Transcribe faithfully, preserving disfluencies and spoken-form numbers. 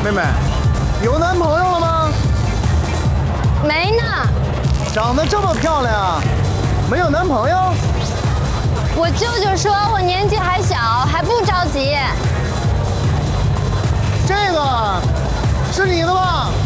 妹妹，有男朋友了吗？ 没呢。 长得这么漂亮，没有男朋友？ 我舅舅说我年纪还小，还不着急。 这个是你的吗？